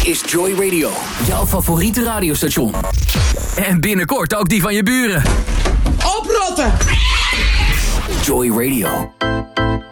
is Joy Radio, jouw favoriete radiostation. En binnenkort ook die van je buren. Oprotten! Joy Radio.